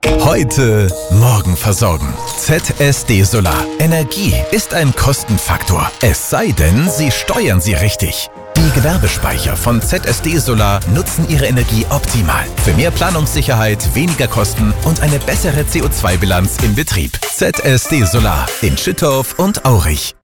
Heute Morgen versorgen. ZSD Solar. Energie ist ein Kostenfaktor. Es sei denn, Sie steuern sie richtig. Die Gewerbespeicher von ZSD Solar nutzen ihre Energie optimal. Für mehr Planungssicherheit, weniger Kosten und eine bessere CO2-Bilanz im Betrieb. ZSD Solar in Schüttorf und Aurich.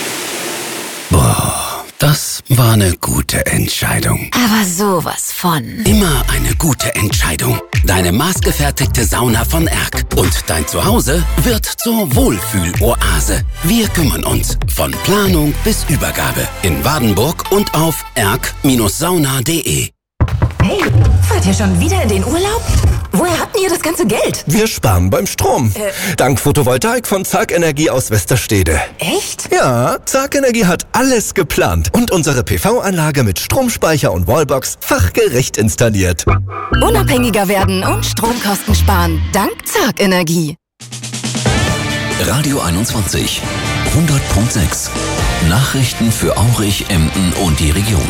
Boah, das war eine gute Entscheidung. Aber sowas von. Immer eine gute Entscheidung. Deine maßgefertigte Sauna von Erk. Und dein Zuhause wird zur Wohlfühloase. Wir kümmern uns von Planung bis Übergabe. In Wadenburg und auf erk-sauna.de. Hey, fahrt ihr schon wieder in den Urlaub? Woher habt ihr das ganze Geld? Wir sparen beim Strom. Dank Photovoltaik von Zark Energie aus Westerstede. Echt? Ja, Zark Energie hat alles geplant und unsere PV-Anlage mit Stromspeicher und Wallbox fachgerecht installiert. Unabhängiger werden und Stromkosten sparen. Dank Zark Energie. Radio 21, 100.6. Nachrichten für Aurich, Emden und die Region.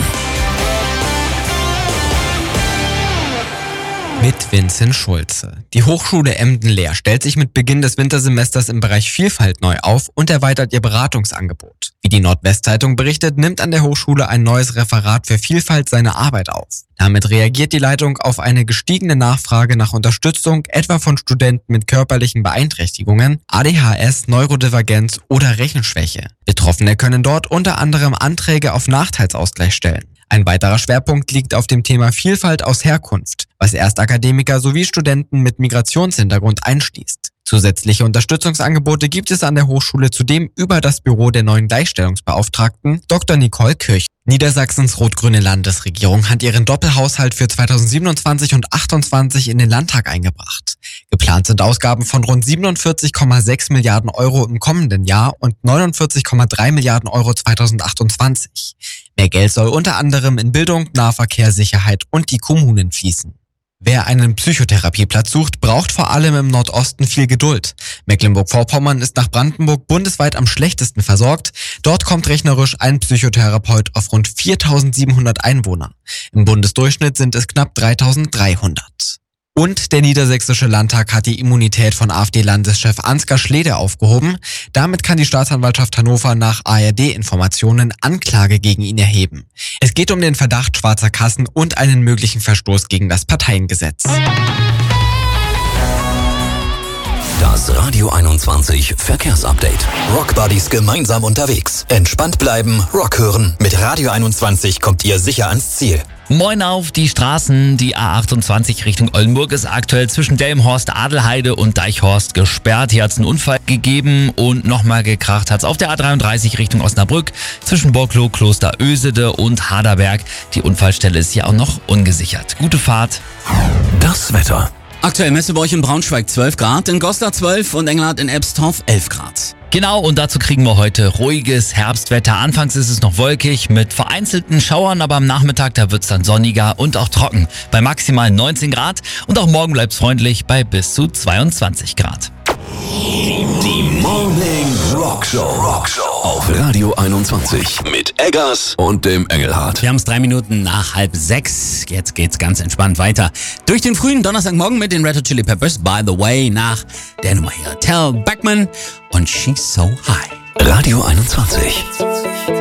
Mit Vincent Schulze. Die Hochschule Emden-Leer stellt sich mit Beginn des Wintersemesters im Bereich Vielfalt neu auf und erweitert ihr Beratungsangebot. Wie die Nordwestzeitung berichtet, nimmt an der Hochschule ein neues Referat für Vielfalt seine Arbeit auf. Damit reagiert die Leitung auf eine gestiegene Nachfrage nach Unterstützung, etwa von Studenten mit körperlichen Beeinträchtigungen, ADHS, Neurodivergenz oder Rechenschwäche. Betroffene können dort unter anderem Anträge auf Nachteilsausgleich stellen. Ein weiterer Schwerpunkt liegt auf dem Thema Vielfalt aus Herkunft, was Erstakademiker sowie Studenten mit Migrationshintergrund einschließt. Zusätzliche Unterstützungsangebote gibt es an der Hochschule zudem über das Büro der neuen Gleichstellungsbeauftragten Dr. Nicole Kirch. Niedersachsens rot-grüne Landesregierung hat ihren Doppelhaushalt für 2027 und 2028 in den Landtag eingebracht. Geplant sind Ausgaben von rund 47,6 Milliarden Euro im kommenden Jahr und 49,3 Milliarden Euro 2028. Mehr Geld soll unter anderem in Bildung, Nahverkehr, Sicherheit und die Kommunen fließen. Wer einen Psychotherapieplatz sucht, braucht vor allem im Nordosten viel Geduld. Mecklenburg-Vorpommern ist nach Brandenburg bundesweit am schlechtesten versorgt. Dort kommt rechnerisch ein Psychotherapeut auf rund 4.700 Einwohner. Im Bundesdurchschnitt sind es knapp 3.300. Und der Niedersächsische Landtag hat die Immunität von AfD-Landeschef Ansgar Schlede aufgehoben. Damit kann die Staatsanwaltschaft Hannover nach ARD-Informationen Anklage gegen ihn erheben. Es geht um den Verdacht schwarzer Kassen und einen möglichen Verstoß gegen das Parteiengesetz. Das Radio 21 Verkehrsupdate. Rockbuddies gemeinsam unterwegs. Entspannt bleiben, Rock hören. Mit Radio 21 kommt ihr sicher ans Ziel. Moin auf die Straßen. Die A28 Richtung Oldenburg ist aktuell zwischen Delmenhorst, Adelheide und Deichhorst gesperrt. Hier hat es einen Unfall gegeben und nochmal gekracht hat es auf der A33 Richtung Osnabrück zwischen Borkloh, Kloster Ösede und Haderberg. Die Unfallstelle ist hier auch noch ungesichert. Gute Fahrt. Das Wetter. Aktuell messen wir euch in Braunschweig 12 Grad, in Goslar 12 und Engelhardt in Ebstorf 11 Grad. Genau, und dazu kriegen wir heute ruhiges Herbstwetter. Anfangs ist es noch wolkig mit vereinzelten Schauern, aber am Nachmittag, da wird's dann sonniger und auch trocken. Bei maximal 19 Grad und auch morgen bleibt's freundlich bei bis zu 22 Grad. Die Morning Rockshow auf Radio 21 mit Eggers und dem Engelhardt. Wir haben es 3 Minuten nach 5:30. Jetzt geht's ganz entspannt weiter. Durch den frühen Donnerstagmorgen mit den Red Hot Chili Peppers, By the Way, nach der Nummer hier. Tell Backman und She's So High. Radio 21.